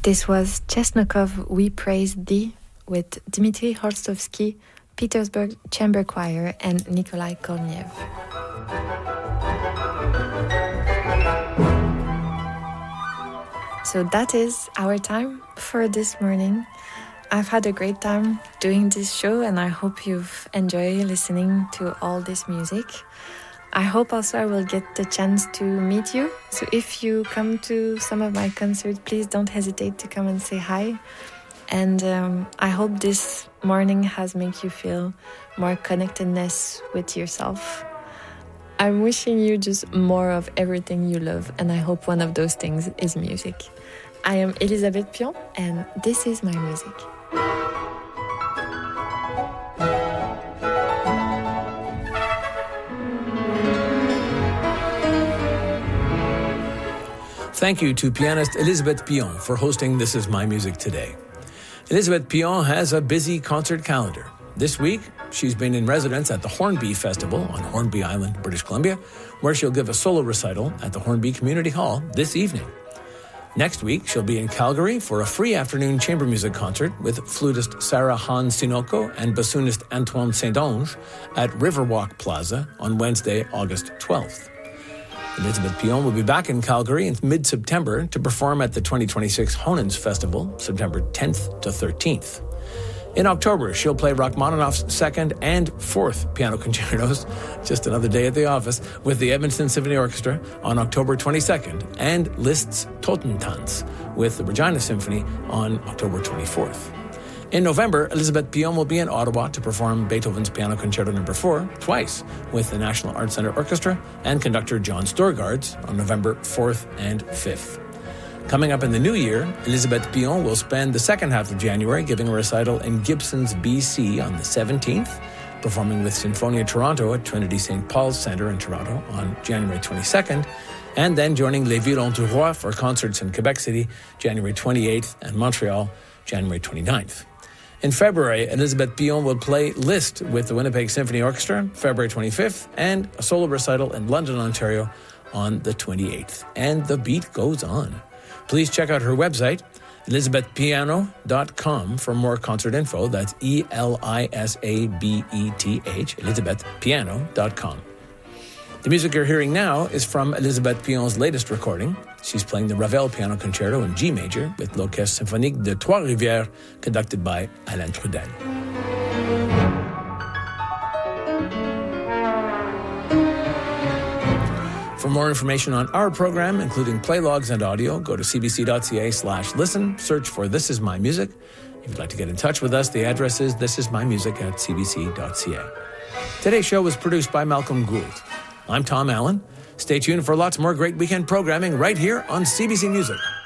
This was Chesnokov, We Praise Thee, with Dmitry Horstovsky, Petersburg Chamber Choir, and Nikolai Korniev. So that is our time for this morning. I've had a great time doing this show, and I hope you've enjoyed listening to all this music. I hope also I will get the chance to meet you. So if you come to some of my concerts, please don't hesitate to come and say hi. And I hope this morning has made you feel more connectedness with yourself. I'm wishing you just more of everything you love, and I hope one of those things is music. I am Elisabeth Pion, and this is my music. Thank you to pianist Elisabeth Pion for hosting This Is My Music today. Elisabeth Pion has a busy concert calendar. This week, she's been in residence at the Hornby Festival on Hornby Island, British Columbia, where she'll give a solo recital at the Hornby Community Hall this evening. Next week, she'll be in Calgary for a free afternoon chamber music concert with flutist Sarah Han-Sinoko and bassoonist Antoine Saint-Onge at Riverwalk Plaza on Wednesday, August 12th. Elisabeth Pion will be back in Calgary in mid-September to perform at the 2026 Honans Festival, September 10th to 13th. In October, she'll play Rachmaninoff's second and fourth piano concertos, just another day at the office, with the Edmonton Symphony Orchestra on October 22nd, and Liszt's Totentanz with the Regina Symphony on October 24th. In November, Elisabeth Pion will be in Ottawa to perform Beethoven's Piano Concerto No. 4 twice with the National Arts Centre Orchestra and conductor John Storgards on November 4th and 5th. Coming up in the new year, Elisabeth Pion will spend the second half of January giving a recital in Gibson's BC on the 17th, performing with Sinfonia Toronto at Trinity St. Paul's Centre in Toronto on January 22nd, and then joining Les Violons du Roi for concerts in Quebec City, January 28th, and Montreal, January 29th. In February, Elisabeth Pion will play Liszt with the Winnipeg Symphony Orchestra, February 25th, and a solo recital in London, Ontario on the 28th. And the beat goes on. Please check out her website, elisabethpiano.com, for more concert info. That's ELISABETH, elisabethpiano.com. The music you're hearing now is from Elisabeth Pion's latest recording. She's playing the Ravel Piano Concerto in G major with l'Orchestre Symphonique de Trois-Rivières, conducted by Alain Trudel. For more information on our program, including play logs and audio, go to cbc.ca/listen, search for This Is My Music. If you'd like to get in touch with us, the address is thisismymusic@cbc.ca. Today's show was produced by Malcolm Gould. I'm Tom Allen. Stay tuned for lots more great weekend programming right here on CBC Music.